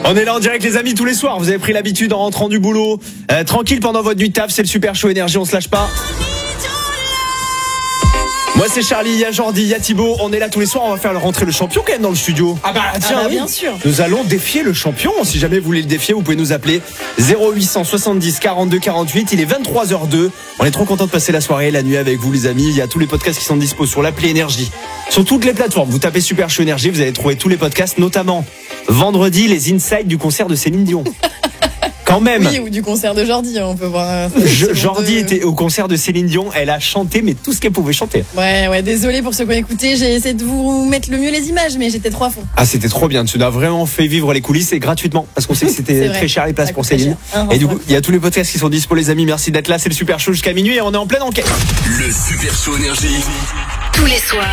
On est là en direct les amis tous les soirs. Vous avez pris l'habitude en rentrant du boulot. Tranquille pendant votre nuit de taf, c'est le Super Show Énergie, on se lâche pas. Moi c'est Charlie, il y a Jordi, il y a Thibaut. On est là tous les soirs, on va faire rentrer le champion quand même dans le studio. Ah bah tiens, bien sûr. Nous allons défier le champion. Si jamais vous voulez le défier, vous pouvez nous appeler 0870 42 48. Il est 23h02. On est trop content de passer la soirée, la nuit avec vous les amis. Il y a tous les podcasts qui sont dispo sur l'appli Énergie. Sur toutes les plateformes, vous tapez Super Show Énergie, vous allez trouver tous les podcasts, notamment vendredi les insights du concert de Céline Dion. Quand même. Oui, ou du concert de Jordi, on peut voir. Jordi était au concert de Céline Dion, elle a chanté mais tout ce qu'elle pouvait chanter. Ouais, désolé pour ceux qui ont écouté, j'ai essayé de vous mettre le mieux les images, mais j'étais trop à fond. Ah, c'était trop bien, tu nous as vraiment fait vivre les coulisses et gratuitement, parce qu'on sait que c'était très cher les places pour Céline. Et du coup, il y a tous les podcasts qui sont dispo les amis, merci d'être là, c'est le Super Show jusqu'à minuit et on est en pleine enquête. Le Super Show Énergie. Tous les soirs.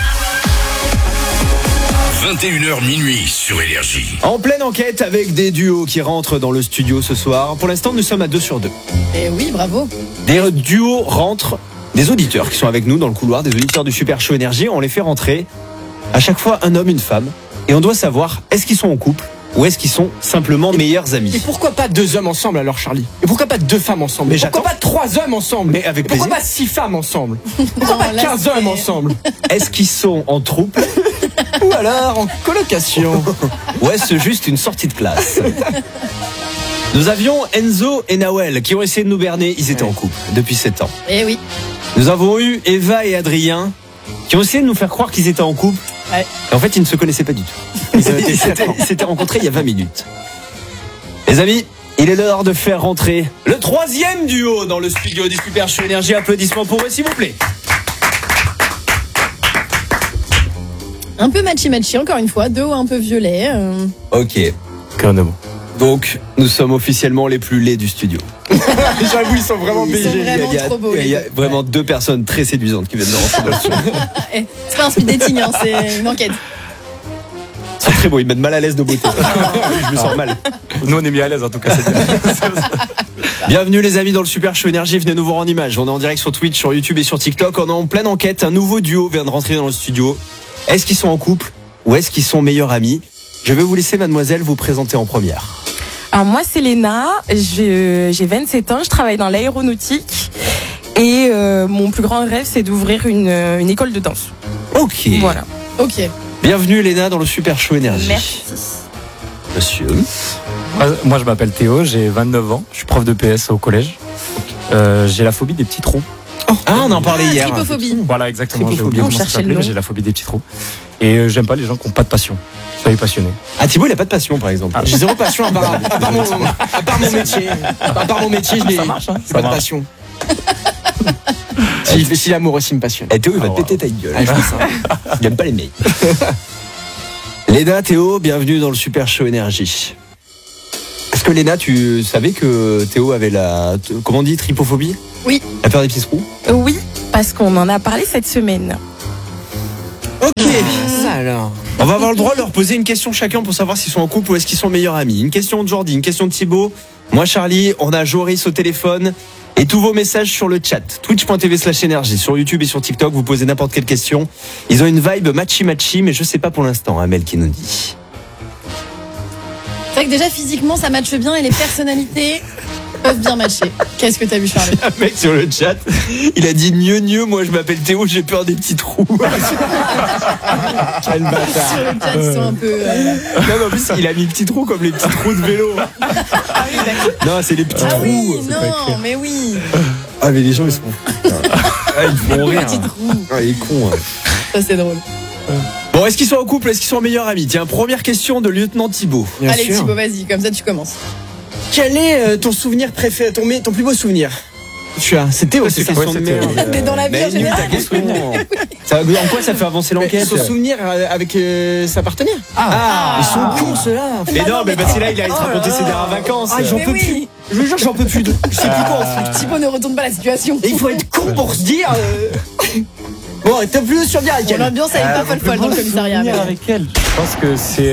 21h minuit sur Énergie. En pleine enquête avec des duos qui rentrent dans le studio ce soir. Pour l'instant, nous sommes à 2 sur 2. Et oui, bravo. Des duos rentrent, des auditeurs qui sont avec nous dans le couloir, des auditeurs du Super Show Énergie. On les fait rentrer à chaque fois un homme, une femme. Et on doit savoir, est-ce qu'ils sont en couple ou est-ce qu'ils sont simplement meilleurs amis? Et pourquoi pas 2 hommes ensemble alors Charlie? Et pourquoi pas 2 femmes ensemble? Mais pourquoi pas 3 hommes ensemble? Mais avec pourquoi plaisir. pas 6 femmes ensemble? Pourquoi pas 15 hommes ensemble? Est-ce qu'ils sont en troupe Ou alors en colocation? ou est-ce juste une sortie de classe? Nous avions Enzo et Nawel qui ont essayé de nous berner. Ils étaient en couple depuis 7 ans. Et oui. Nous avons eu Eva et Adrien qui ont essayé de nous faire croire qu'ils étaient en couple. Ouais. Et en fait, ils ne se connaissaient pas du tout. Ils s'étaient rencontrés il y a 20 minutes. Les amis, il est l'heure de faire rentrer le 3e duo dans le studio du Super Show Énergie. Applaudissements pour eux, s'il vous plaît. Un peu matchy, encore une fois, 2 un peu violets. Ok. Donc, nous sommes officiellement les plus laids du studio. J'avoue, ils sont vraiment Ils sont BG. vraiment trop beaux. Il y a vraiment 2 personnes très séduisantes qui viennent de rentrer dans le studio. C'est pas un speed dating, hein, c'est une enquête. Ils sont très beaux, ils mettent mal à l'aise de beauté. Je me sens mal. Nous on est mis à l'aise en tout cas, c'est bien. Bienvenue les amis dans le Super Show Énergie, venez nous voir en image. On est en direct sur Twitch, sur YouTube et sur TikTok. On est en pleine enquête, un nouveau duo vient de rentrer dans le studio. Est-ce qu'ils sont en couple ou est-ce qu'ils sont meilleurs amis? Je vais vous laisser mademoiselle vous présenter en première. Alors moi c'est Léna, j'ai 27 ans, je travaille dans l'aéronautique et mon plus grand rêve c'est d'ouvrir une école de danse. Ok. Voilà. Ok. Bienvenue Léna dans le Super Show Énergie. Merci. Monsieur. Moi je m'appelle Théo, j'ai 29 ans, je suis prof de PS au collège. J'ai la phobie des petits trous. Ah, on en parlait hier. Tripophobie. Voilà, exactement, j'ai Tripophobie. oublié On comment ça cherchait le s'appelait, nom. mais j'ai la phobie des petits trous. Et j'aime pas les gens qui n'ont pas de passion. Soyez passionnés. Ah, Thibaut il a pas de passion par exemple. J'ai 0 passion à part mon métier. À part mon métier, je n'ai Ça marche, hein. j'ai pas de passion. Si l'amour aussi me passionne. Eh, Théo il va Ah, te péter ta gueule. Ah, je fais ça. Il aime pas les mecs. Léna, Théo, bienvenue dans le Super Show Énergie. Est-ce que Léna, tu savais que Théo avait comment on dit, tripophobie? Oui. La peur des petits trous? Oui, parce qu'on en a parlé cette semaine. Ok. Ça alors. On va avoir le droit de leur poser une question chacun pour savoir s'ils sont en couple ou est-ce qu'ils sont meilleurs amis. Une question de Jordi, une question de Thibaut. Moi, Charlie, on a Joris au téléphone. Et tous vos messages sur le chat. Twitch.tv/énergie. Sur YouTube et sur TikTok, vous posez n'importe quelle question. Ils ont une vibe matchy, mais je sais pas pour l'instant, Amel qui nous dit. C'est vrai que déjà physiquement ça matche bien et les personnalités peuvent bien matcher. Qu'est-ce que t'as vu, Charlie? Un mec sur le chat, il a dit mieux, moi je m'appelle Théo, j'ai peur des petits trous. Quel bâtard. Sur le chat, ils sont un peu. Non, mais en plus, il a mis petits trous comme les petits trous de vélo. Non, c'est les petits Ah trous. oui, non, mais oui. Ah, mais les gens, ils sont. Ah, ils font rire. Petit trou. Ah, il est con. Ouais. Ça c'est drôle. Bon, est-ce qu'ils sont en couple, est-ce qu'ils sont meilleurs amis? Tiens, première question de lieutenant Thibaut. Bien Allez sûr. Thibaut, vas-y, comme ça tu commences. Quel est ton souvenir préféré, ton plus beau souvenir? C'est Théo, c'est ça. question de merde. Mais dans la vie en Mais nul ta général. question. En quoi ça fait avancer l'enquête? Son souvenir avec sa partenaire. Ils sont cons ceux-là. Mais non, mais parce que là, il a raconté ses dernières vacances. Ah, j'en Mais peux oui. plus. Je vous jure, j'en peux plus. Je sais plus quoi en fait. Thibaut ne retourne pas la situation. Et il faut être con pour se dire. Bon, t'as plus sur bien avec Bon, elle. l'ambiance elle est pas folle dans le commissariat. mais- avec elle. Je pense que c'est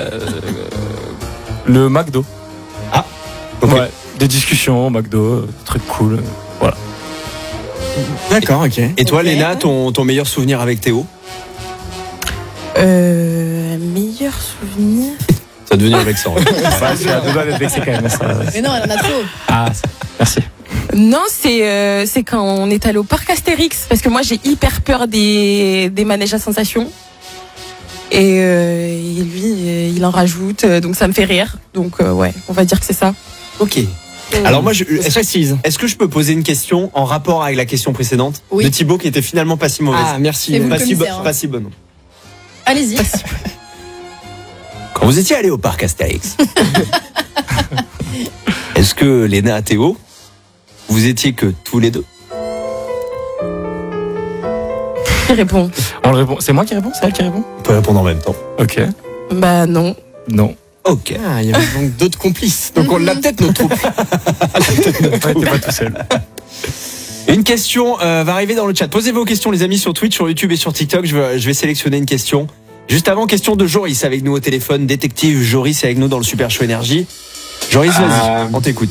le McDo. Ah, ok. Ouais, des discussions, McDo, truc cool. Voilà. D'accord, ok. Et toi, Ok. Léna, ton meilleur souvenir avec Théo? Meilleur souvenir. Ça va devenir vexant. Je suis à deux doigts d'être vexé quand même. Ça. Mais non, elle en a trop. Ah, merci. Non, c'est quand on est allé au parc Astérix, parce que moi j'ai hyper peur des manèges à sensations. Et lui, il en rajoute, donc ça me fait rire. Donc ouais, on va dire que c'est ça. Ok. Alors moi, est-ce que je peux poser une question en rapport avec la question précédente de Thibaut qui était finalement pas si mauvaise? Ah, merci. C'est vous Pas le si, commissaire, hein. pas si bonne. Allez-y. Quand vous étiez allé au parc Astérix, est-ce que Léna et Théo, vous étiez que tous les deux? Qui répond? On le répond. C'est moi qui réponds? C'est elle qui répond? On peut répondre en même temps. Ok. Bah non. Non. Ok. Ah, il y avait donc d'autres complices. Donc on l'a peut-être, notre troupe. On n'était pas tout seul. Une question va arriver dans le chat. Posez vos questions, les amis, sur Twitch, sur YouTube et sur TikTok. Je vais sélectionner une question. Juste avant, question de Joris avec nous au téléphone. Détective Joris est avec nous dans le Super Show Énergie. Joris, vas-y, on t'écoute.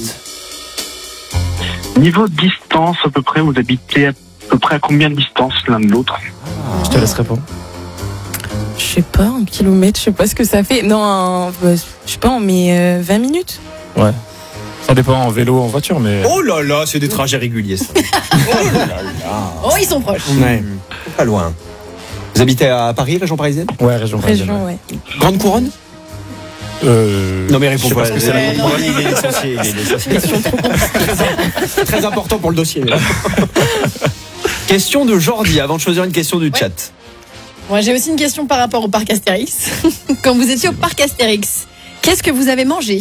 Niveau distance, à peu près, vous habitez à peu près à combien de distance l'un de l'autre? Je te laisse répondre. Je sais pas, en kilomètres, je sais pas ce que ça fait. Non, je sais pas, on met 20 minutes. Ouais. Ça dépend en vélo, en voiture, mais. Oh là là, c'est des trajets réguliers, ça. Oh, ils sont proches. Ouais. Pas loin. Vous habitez à Paris, région parisienne? Ouais, région parisienne. Région, ouais. Grande couronne? Non mais réponds je sais pas. pas ce que c'est la Non, il est licencié. Il est licencié. Très important pour le dossier. Question de Jordi, avant de choisir une question du chat. Moi, j'ai aussi une question par rapport au parc Astérix. Quand vous étiez au parc Astérix, qu'est-ce que vous avez mangé?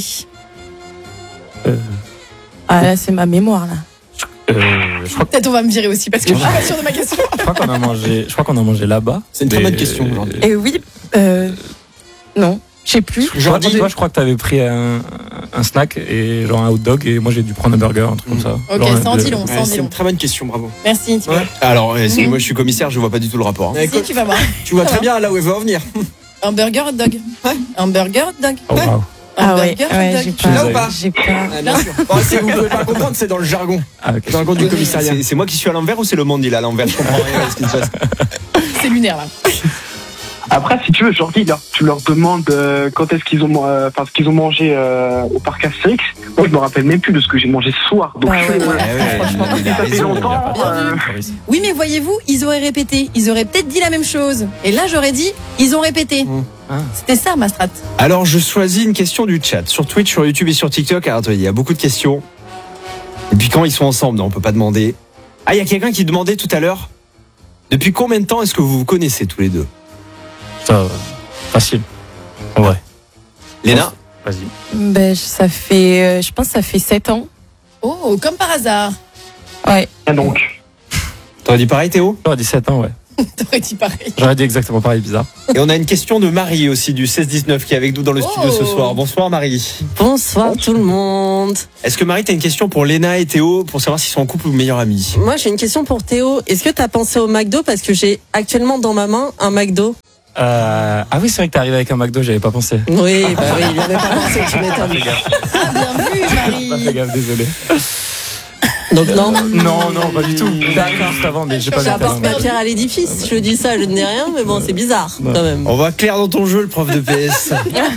Ah là, c'est ma mémoire, là. Je crois, Peut-être on va me virer aussi parce que je suis pas sûre de ma question. je crois qu'on a mangé là-bas. C'est une très Des- bonne question, aujourd'hui. Et oui, non, je sais plus. Jordi, toi, je crois que t'avais pris un snack et genre un hot dog et moi j'ai dû prendre un burger, un truc comme ça. Ok, Genre, ça en dit long, Ouais, ça en dit c'est long. une très bonne question, bravo. Merci, Thibaut. Ouais. Alors, moi je suis commissaire, je vois pas du tout le rapport. hein. Si, tu vas voir. Tu vois très bien là où elle veut en venir. Un burger hot dog. Un burger hot dog. Oh, wow. Un Ah ouais, burger hot ouais, dog. j'ai Tu l'as ou pas. pas? J'ai pas. Ah, bien sûr. Bon, si vous pouvez pas comprendre, c'est dans le jargon. Ah, ok. Jargon du commissariat. C'est moi qui suis à l'envers ou c'est le monde il est à l'envers? Je comprends rien à ce qui se passe. C'est lunaire là. Après, si tu veux, Jordi, tu leur demandes quand est-ce qu'ils ont, ce qu'ils ont mangé au parc Astérix. Moi, je me rappelle même plus de ce que j'ai mangé ce soir. Donc, Ah ouais, franchement, il a ça fait raison, longtemps. Oui, mais voyez-vous, ils auraient répété. Ils auraient peut-être dit la même chose. Et là, j'aurais dit, ils ont répété. Ah. C'était ça ma strat. Alors je choisis une question du chat sur Twitch, sur YouTube et sur TikTok. Alors il y a beaucoup de questions. Et puis quand ils sont ensemble, on peut pas demander. Ah, il y a quelqu'un qui demandait tout à l'heure. Depuis combien de temps est-ce que vous vous connaissez tous les deux? Ça, facile. En vrai. Léna? Vas-y. Ben, ça fait, je pense que ça fait 7 ans. Oh, comme par hasard. Ouais. Et donc, T'aurais dit pareil, Théo? J'aurais dit 7 ans, ouais. T'aurais dit pareil. J'aurais dit exactement pareil, bizarre. Et on a une question de Marie aussi du 16-19 qui est avec nous dans le studio ce soir. Bonsoir Marie. Bonsoir tout le monde. Est-ce que Marie, t'as une question pour Léna et Théo pour savoir s'ils sont en couple ou meilleurs amis? Moi j'ai une question pour Théo. Est-ce que t'as pensé au McDo parce que j'ai actuellement dans ma main un McDo? Ah oui, c'est vrai que t'es arrivé avec un McDo, j'avais pas pensé. Oui, bah oui, il avait pas pensé, tu m'étonnes. Ah, bien vu, Pas fait Marie. gaffe, désolé. Donc non. Non, pas du tout. D'accord. Juste avant, mais j'ai pas vu J'apporte ma pierre à l'édifice. Je dis ça, je ne dis rien, mais bon, c'est bizarre quand même. On va clair dans ton jeu, le prof de PS.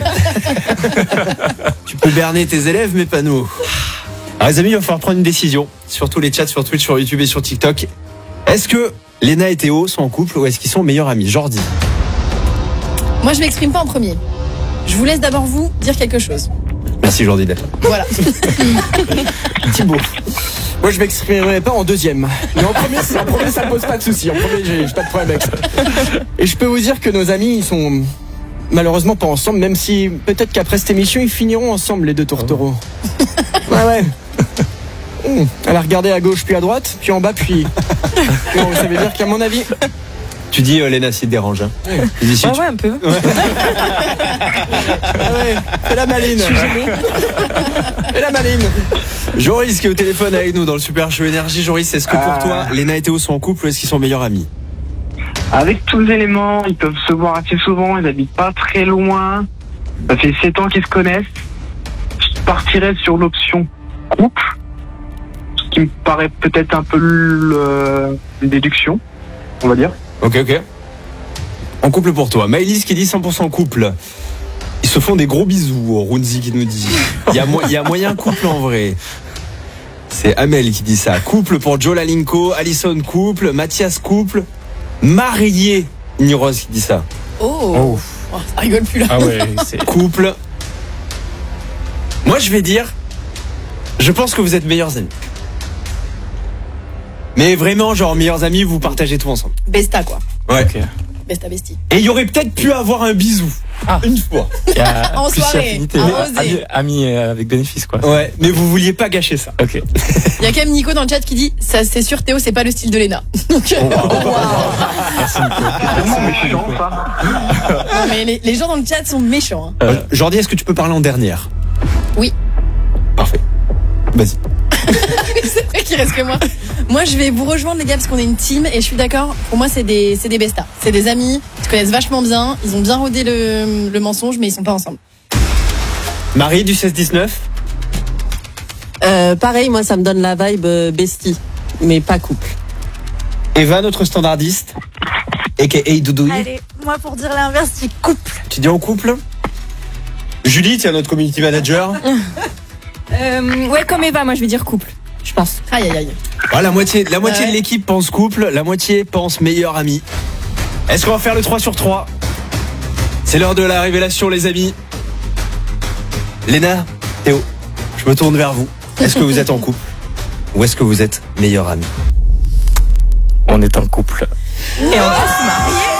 Tu peux berner tes élèves, mais pas nous. Alors les amis, il va falloir prendre une décision. Sur tous les chats, sur Twitch, sur YouTube et sur TikTok. Est-ce que Léna et Théo sont en couple ou est-ce qu'ils sont meilleurs amis? Jordi. Moi, je m'exprime pas en premier. Je vous laisse d'abord vous dire quelque chose. Merci Jordi d'être là. Voilà. Thibaut. Moi, je m'exprimerai pas en deuxième. Mais en premier, ça me pose pas de soucis. En premier, j'ai pas de problème avec ça. Et je peux vous dire que nos amis, ils sont malheureusement pas ensemble, même si peut-être qu'après cette émission, ils finiront ensemble, les deux tourtereaux. Ouais. Elle a regardé à gauche, puis à droite, puis en bas, puis... Bon, ça veut dire qu'à mon avis... Tu dis Léna si te dérange. Hein. Dis, si Ouais, tu- ouais, un peu. fais la maline. Fais la maline. Joris qui est au téléphone avec nous dans le Super Show Énergie. Joris, est-ce que pour toi, Léna et Théo sont en couple ou est-ce qu'ils sont meilleurs amis? avec tous les éléments, ils peuvent se voir assez souvent, ils habitent pas très loin. Ça fait 7 ans qu'ils se connaissent. Je partirais sur l'option couple, ce qui me paraît peut-être un peu une déduction, on va dire. Ok. En couple pour toi. Maëlys qui dit 100% couple. Ils se font des gros bisous, Runzi qui nous dit. Il y a moyen couple en vrai. C'est Amel qui dit ça. Couple pour Joe Lalinko, Alison couple, Mathias couple, marié. Niros qui dit ça. Oh, ça rigole plus là. Ah ouais, c'est. Couple. Moi je vais dire, je pense que vous êtes meilleurs amis. Mais vraiment, genre meilleurs amis, vous partagez tout ensemble. Besta quoi. Ouais. Ok. Besta bestie. Et il y aurait peut-être pu avoir un bisou. Une fois. Il y a En plus soirée, d'affinité. à oser. Ami avec bénéfice, quoi. Ouais, mais vous vouliez pas gâcher ça. Ok. Il y a quand même Nico dans le chat qui dit ça c'est sûr Théo c'est pas le style de Léna. Donc Merci, Nico. Tellement méchant, ça. non, mais les gens dans le chat sont méchants. Hein. Jordi, est-ce que tu peux parler en dernière? Oui. Parfait. Vas-y. C'est vrai qu'il reste que moi. Moi je vais vous rejoindre les gars parce qu'on est une team et je suis d'accord. Pour moi c'est des bestas. C'est des amis, ils se connaissent vachement bien, ils ont bien rodé le mensonge mais ils sont pas ensemble. Marie du 16-19. Pareil, moi, ça me donne la vibe bestie, mais pas couple. Eva, notre standardiste. A.K.A. Doudouille. Allez, moi pour dire l'inverse, c'est couple. Tu dis en couple? Julie, tiens, notre community manager. Ouais, comme Eva, moi je vais dire couple. Je pense. Aïe aïe aïe. Ah, la moitié de l'équipe pense couple, la moitié pense meilleur ami. Est-ce qu'on va faire le 3 sur 3? C'est l'heure de la révélation, les amis. Léna, Théo, je me tourne vers vous. Est-ce que vous êtes en couple? Ou est-ce que vous êtes meilleur ami? On est en couple. Et on va se marier.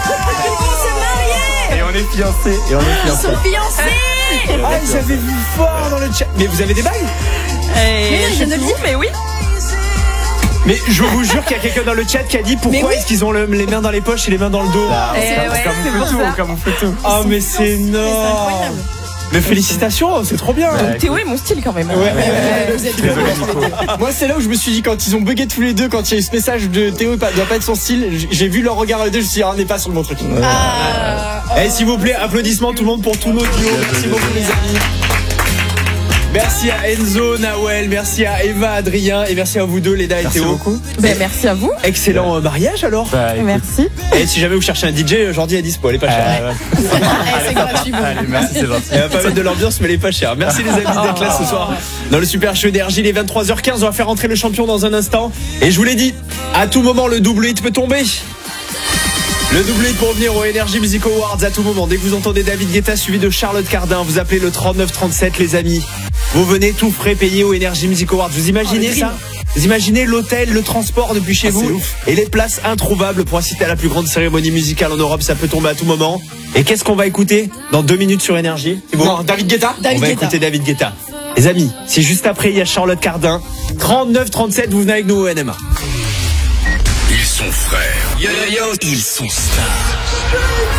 Et on est fiancés. Ils sont fiancés. Ah, ils avaient vu fort dans le chat. Mais vous avez des bagues? Mais non, je ne le dis. Mais oui. Mais je vous jure qu'il y a quelqu'un dans le chat qui a dit pourquoi oui. est-ce qu'ils ont les mains dans les poches et les mains dans le dos. C'est pour ça. Ah, mais c'est C'est énorme. incroyable. Mais félicitations, c'est trop bien. Donc Théo est mon style quand même. Vous êtes Moi, c'est là où je me suis dit, quand ils ont bugué tous les deux, quand il y a eu ce message de Théo doit pas être son style, j'ai vu leur regard à eux deux, je me suis dit, on n'est pas sur le bon truc. Eh, s'il vous plaît, applaudissements tout le monde pour tous nos duos. Merci beaucoup, les amis. Merci à Enzo, Nawel, merci à Eva, Adrien et merci à vous deux, Léna et Merci Théo. beaucoup. Ben, merci à vous. Excellent mariage alors. Bah, écoute, Merci. Et si jamais vous cherchez un DJ, Jordi est dispo, elle est pas chère. C'est gratuit. bon. Allez, merci, c'est gentil. Elle va pas mettre de l'ambiance, mais elle est pas chère. Merci les amis d'être là ce soir dans le Super Show Énergie. Il est 23h15, on va faire rentrer le champion dans un instant. Et je vous l'ai dit, à tout moment le double hit peut tomber. Le double hit pour venir au Energy Music Awards à tout moment. Dès que vous entendez David Guetta suivi de Charlotte Cardin, vous appelez le 3937 les amis. Vous venez tout frais payer au Energy Music Awards. Vous imaginez ça? Vous imaginez l'hôtel, le transport depuis chez vous et les places introuvables pour assister à la plus grande cérémonie musicale en Europe. Ça peut tomber à tout moment. Et qu'est-ce qu'on va écouter dans 2 minutes sur Énergie? Non, David Guetta. On va écouter David Guetta. Les amis, c'est juste après, il y a Charlotte Cardin. 3937, vous venez avec nous au NMA. Ils sont frères. Ils sont stars.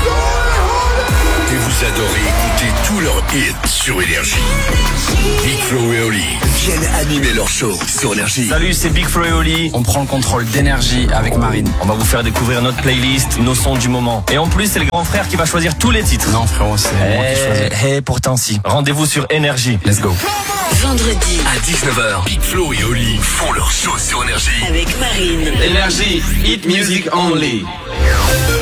Et vous adorez écouter tous leurs hits sur Énergie. Big Flo et Oli viennent animer leur show sur Énergie. Salut, c'est Big Flo et Oli. On prend le contrôle d'Énergie avec Marine. On va vous faire découvrir notre playlist, nos sons du moment. Et en plus, c'est le grand frère qui va choisir tous les titres. Non, frérot, c'est moi qui choisis. Pourtant si. Rendez-vous sur Énergie. Let's go. Vendredi À 19h, Big Flo et Oli font leur show sur Énergie. avec Marine. Énergie, hit music only.